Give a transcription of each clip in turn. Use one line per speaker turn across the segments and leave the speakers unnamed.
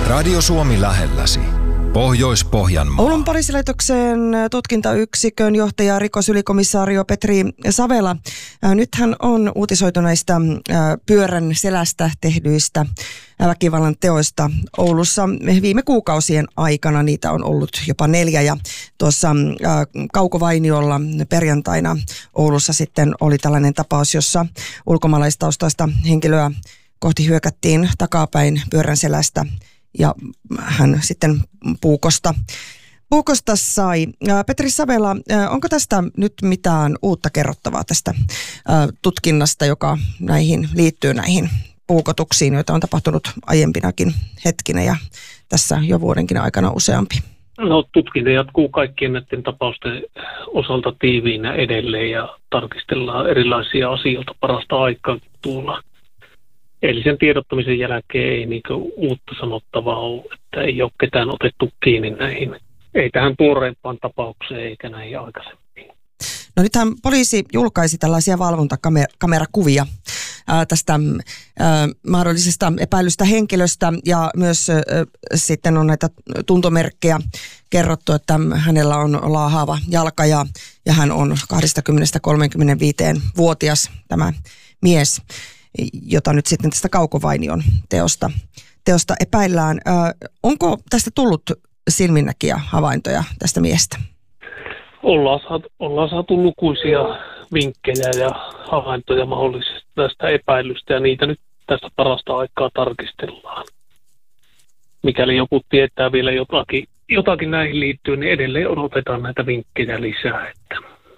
Radio Suomi lähelläsi. Pohjois-Pohjanmaa.
Oulun poliisilaitoksen tutkintayksikön johtaja rikosylikomissaario Petri Savela. Nythän on uutisoitu näistä pyörän selästä tehdyistä väkivallan teoista Oulussa. Viime kuukausien aikana niitä on ollut jopa 4 ja tuossa Kaukovainiolla perjantaina Oulussa sitten oli tällainen tapaus, jossa ulkomaalaistaustaista henkilöä kohti hyökättiin takapäin pyörän selästä ja hän sitten puukosta sai. Petri Savela, onko tästä nyt mitään uutta kerrottavaa tästä tutkinnasta, joka liittyy näihin puukotuksiin, joita on tapahtunut aiempinakin hetkinä ja tässä jo vuodenkin aikana useampi?
No, tutkinta jatkuu kaikkien näiden tapausten osalta tiiviinä edelleen ja tarkistellaan erilaisia asioita parasta aikaa tuolla. Eilisen tiedottamisen jälkeen ei uutta sanottavaa ole, että ei ole ketään otettu kiinni näihin. Ei tähän tuoreempaan tapaukseen eikä näihin aikaisemmin.
No nythän poliisi julkaisi tällaisia valvontakamerakuvia tästä mahdollisesta epäilystä henkilöstä ja myös sitten on näitä tuntomerkkejä kerrottu, että hänellä on laahaava jalka ja hän on 20-35-vuotias tämä mies, jota nyt sitten tästä Kaukovainion teosta epäillään. Onko tästä tullut silminnäkiä havaintoja tästä miestä?
Ollaan saatu lukuisia vinkkejä ja havaintoja mahdollisesti tästä epäilystä ja niitä nyt tästä parasta aikaa tarkistellaan. Mikäli joku tietää vielä jotakin näihin liittyen, niin edelleen odotetaan näitä vinkkejä lisää, että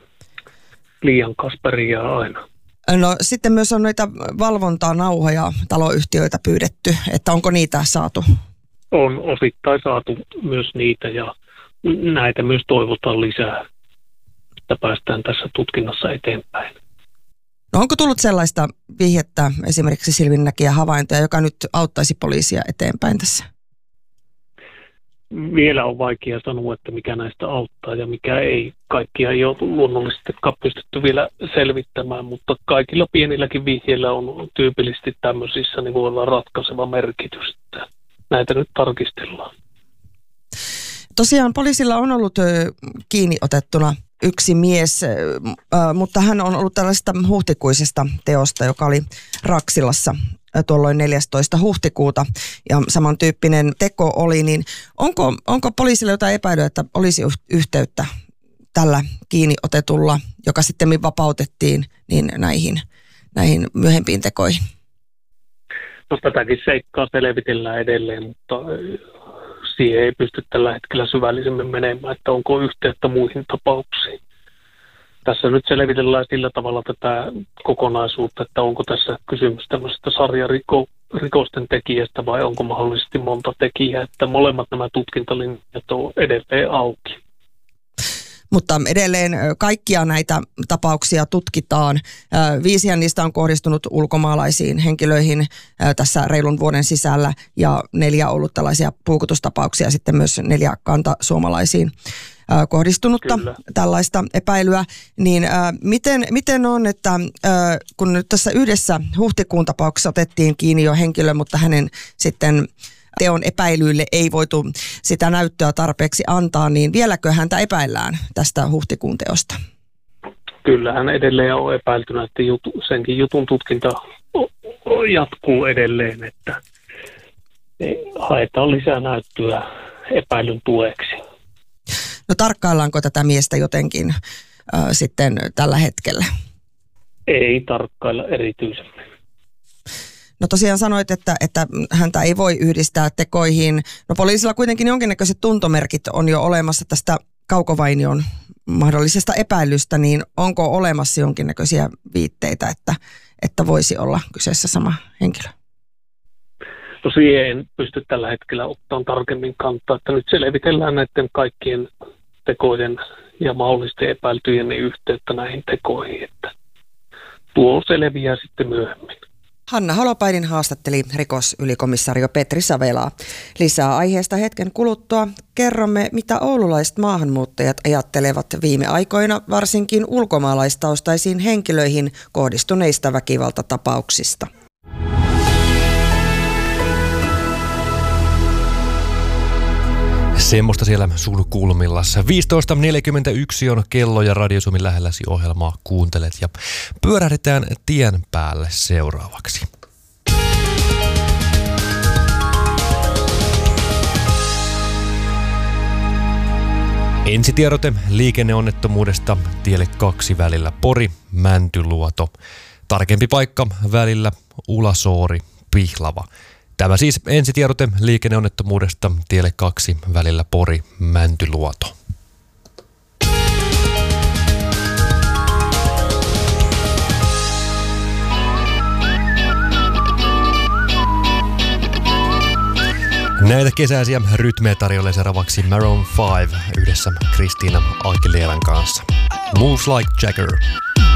liian kasperia aina.
No sitten myös on noita valvontanauhoja taloyhtiöitä pyydetty, että onko niitä saatu?
On osittain saatu myös niitä ja näitä myös toivotaan lisää, että päästään tässä tutkinnassa eteenpäin.
No onko tullut sellaista vihjettä, esimerkiksi silminnäkijä havaintoja, joka nyt auttaisi poliisia eteenpäin tässä?
Vielä on vaikea sanoa, että mikä näistä auttaa ja mikä ei. Kaikkia ei ole luonnollisesti pystytty vielä selvittämään, mutta kaikilla pienilläkin vihjeillä on tyypillisesti tämmöisissä niin voi olla ratkaiseva merkitys. Näitä nyt tarkistellaan.
Tosiaan poliisilla on ollut kiinni otettuna yksi mies, mutta hän on ollut tällaisesta huhtikuisesta teosta, joka oli Raksilassa tuolloin 14. huhtikuuta ja samantyyppinen teko oli, niin onko poliisilla jotain epäilyä, että olisi yhteyttä tällä kiinni otetulla, joka sitten vapautettiin, niin näihin myöhempiin tekoihin?
No tätäkin seikkaa selvitellään edelleen, mutta siihen ei pysty tällä hetkellä syvällisemmin menemään, että onko yhteyttä muihin tapauksiin. Tässä nyt selvitellään sillä tavalla tätä kokonaisuutta, että onko tässä kysymys tämmöisestä sarjarikosten tekijästä vai onko mahdollisesti monta tekijää, että molemmat nämä tutkintalinjat on edelleen auki.
Mutta edelleen kaikkia näitä tapauksia tutkitaan. 5 niistä on kohdistunut ulkomaalaisiin henkilöihin tässä reilun vuoden sisällä ja 4 ollut tällaisia puukotustapauksia, sitten myös 4 kantasuomalaisiin kohdistunutta tällaista epäilyä. Niin miten on, että kun nyt tässä yhdessä huhtikuun tapauksessa otettiin kiinni jo henkilö, mutta hänen sitten teon epäilyille ei voitu sitä näyttöä tarpeeksi antaa, niin vieläkö häntä epäillään tästä huhtikuun teosta?
Kyllähän edelleen on epäiltynä, että senkin jutun tutkinta jatkuu edelleen, että haetaan lisää näyttöä epäilyn tueksi.
No tarkkaillaanko tätä miestä jotenkin sitten tällä hetkellä?
Ei tarkkailla erityisemmin.
No tosiaan sanoit, että häntä ei voi yhdistää tekoihin. No poliisilla kuitenkin jonkinnäköiset tuntomerkit on jo olemassa tästä Kaukovainion mahdollisesta epäilystä, niin onko olemassa jonkinnäköisiä viitteitä, että voisi olla kyseessä sama henkilö?
No siihen en pysty tällä hetkellä ottamaan tarkemmin kantaa, että nyt selvitellään näiden kaikkien tekojen ja mahdollisten epäiltyjen yhteyttä näihin tekoihin, että tuo selviää sitten myöhemmin.
Hanna Holopainen haastatteli rikosylikomissaario Petri Savelaa. Lisää aiheesta hetken kuluttua kerromme, mitä oululaiset maahanmuuttajat ajattelevat viime aikoina varsinkin ulkomaalaistaustaisiin henkilöihin kohdistuneista väkivaltatapauksista.
Semmoista siellä sun kulmillassa. 15.41 on kello ja Radio Suomi lähelläsi ohjelmaa kuuntelet ja pyörähdetään tien päälle seuraavaksi. Ensitiedote liikenneonnettomuudesta tielle 2 välillä Pori-Mäntyluoto. Tarkempi paikka välillä Ulasoori-Pihlava. Tämä siis ensitiedote liikenneonnettomuudesta tielle 2 välillä Pori-Mäntyluoto. Näitä kesäisiä rytmejä tarjolle seuraavaksi Maroon 5 yhdessä Christina Aguileran kanssa. Moves Like Jagger.